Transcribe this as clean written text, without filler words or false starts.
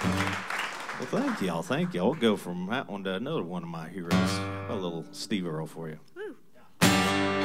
Well, thank y'all. Thank y'all. We'll go from that one to another one of my heroes. A little Steve Earle for you.